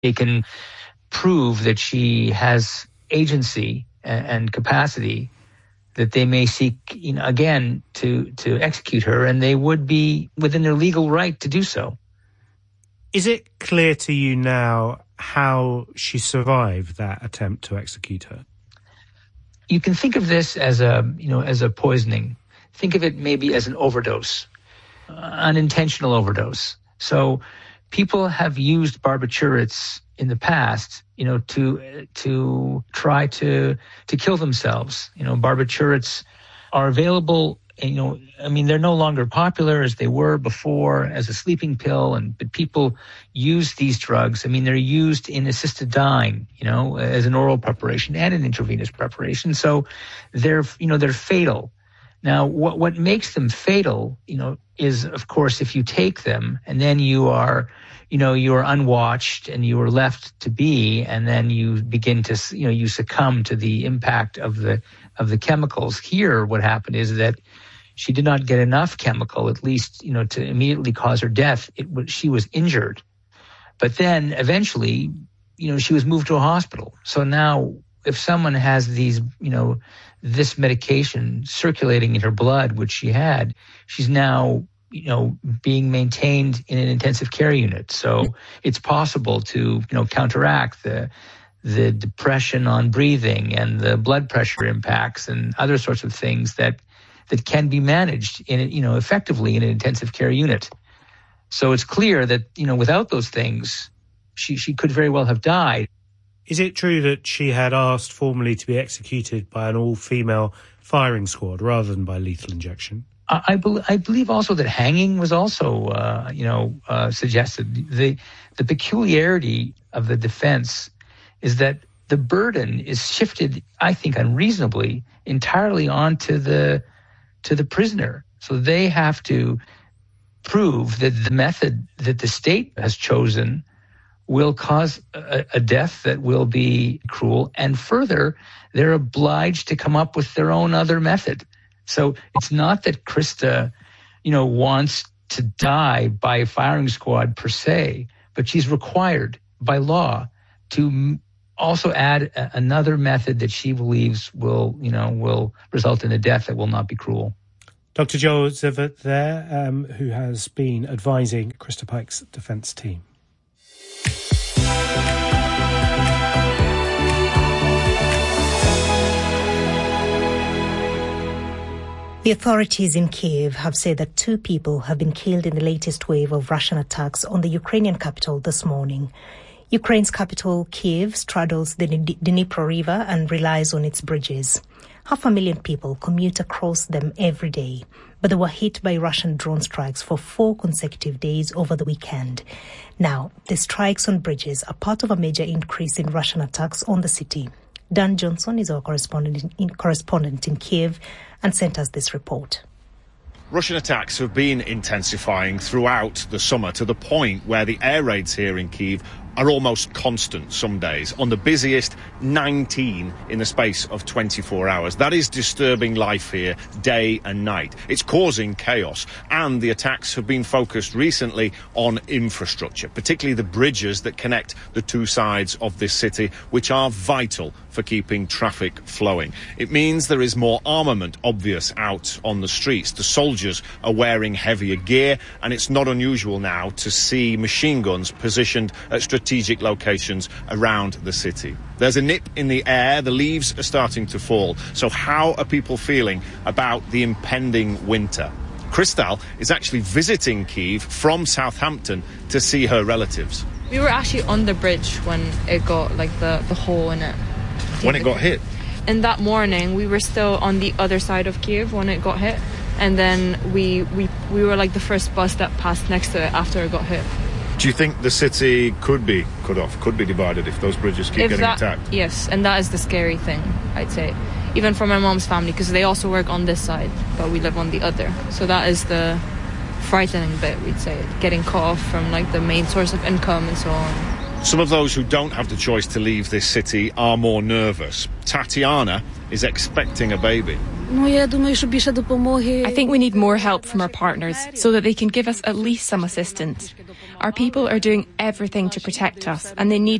they can prove that she has agency and capacity, that they may seek, again, to execute her, and they would be within their legal right to do so. Is it clear to you now how she survived that attempt to execute her? You can think of this as a poisoning. Think of it maybe as an overdose, unintentional overdose. So people have used barbiturates in the past, to try to kill themselves. Barbiturates are available. They're no longer popular as they were before as a sleeping pill, but people use these drugs. They're used in assisted dying, as an oral preparation and an intravenous preparation. So they're fatal. Now, what makes them fatal, is, of course, if you take them and then you are unwatched and you are left to be, and then you begin to, you succumb to the impact of the chemicals. Here, what happened is that she did not get enough chemical, at least, to immediately cause her death. She was injured. But then eventually, she was moved to a hospital. So now if someone has these, this medication circulating in her blood, which she had, she's now, being maintained in an intensive care unit. So it's possible to, counteract the depression on breathing and the blood pressure impacts and other sorts of things that can be managed effectively in an intensive care unit. So it's clear that, without those things, she could very well have died. Is it true that she had asked formally to be executed by an all-female firing squad rather than by lethal injection? I believe also that hanging was also, suggested. The peculiarity of the defense is that the burden is shifted, I think, unreasonably, entirely onto the prisoner. So they have to prove that the method that the state has chosen will cause a death that will be cruel. And further, they're obliged to come up with their own other method. So it's not that Krista, wants to die by a firing squad per se, but she's required by law to also add another method that she believes will result in a death that will not be cruel. Dr. Joel Zivert there, who has been advising Krista Pike's defence team. The authorities in Kyiv have said that 2 people have been killed in the latest wave of Russian attacks on the Ukrainian capital this morning. Ukraine's capital, Kyiv, straddles the Dnipro River and relies on its bridges. 500,000 people commute across them every day, but they were hit by Russian drone strikes for 4 consecutive days over the weekend. Now, the strikes on bridges are part of a major increase in Russian attacks on the city. Dan Johnson is our correspondent in Kyiv and sent us this report. Russian attacks have been intensifying throughout the summer to the point where the air raids here in Kyiv are almost constant some days. On the busiest, 19 in the space of 24 hours. That is disturbing life here day and night. It's causing chaos, and the attacks have been focused recently on infrastructure, particularly the bridges that connect the 2 sides of this city, which are vital for keeping traffic flowing. It means there is more armament obvious out on the streets. The soldiers are wearing heavier gear, and it's not unusual now to see machine guns positioned at strategic locations around the city. There's a nip in the air, the leaves are starting to fall. So how are people feeling about the impending winter? Krystal is actually visiting Kyiv from Southampton to see her relatives. We were actually on the bridge when it got the hole in it. When it got hit? And that morning we were still on the other side of Kyiv when it got hit. And then we were like the first bus that passed next to it after it got hit. Do you think the city could be cut off, could be divided if those bridges keep getting attacked? Yes, and that is the scary thing, I'd say. Even for my mom's family, because they also work on this side, but we live on the other. So that is the frightening bit, we'd say, getting cut off from the main source of income and so on. Some of those who don't have the choice to leave this city are more nervous. Tatiana is expecting a baby. I think we need more help from our partners so that they can give us at least some assistance. Our people are doing everything to protect us and they need